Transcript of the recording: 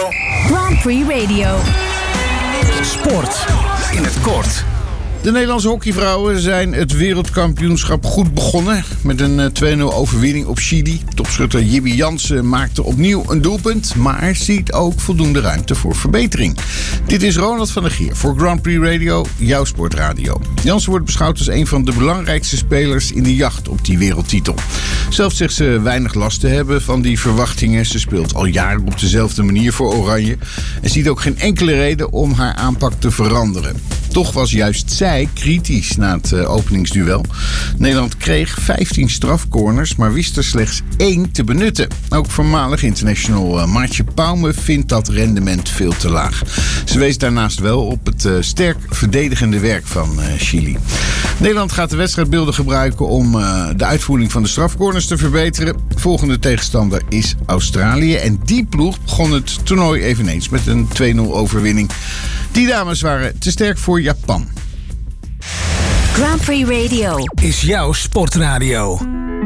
Grand Prix Radio. Sport in het kort. De Nederlandse hockeyvrouwen zijn het wereldkampioenschap goed begonnen. Met een 2-0 overwinning op Chili. Topschutter Jibby Jansen maakte opnieuw een doelpunt. Maar ziet ook voldoende ruimte voor verbetering. Dit is Ronald van der Gier voor Grand Prix Radio, jouw sportradio. Jansen wordt beschouwd als een van de belangrijkste spelers in de jacht op die wereldtitel. Zelf zegt ze weinig last te hebben van die verwachtingen. Ze speelt al jaren op dezelfde manier voor Oranje. En ziet ook geen enkele reden om haar aanpak te veranderen. Toch was juist zij kritisch na het openingsduel. Nederland kreeg 15 strafcorners, maar wist er slechts 1 te benutten. Ook voormalig international Maartje Pauwme vindt dat rendement veel te laag. Ze wees daarnaast wel op het sterk verdedigende werk van Chili. Nederland gaat de wedstrijdbeelden gebruiken om de uitvoering van de strafcorners te verbeteren. Volgende tegenstander is Australië. En die ploeg begon het toernooi eveneens met een 2-0 overwinning. Die dames waren te sterk voor Japan. Grand Prix Radio is jouw sportradio.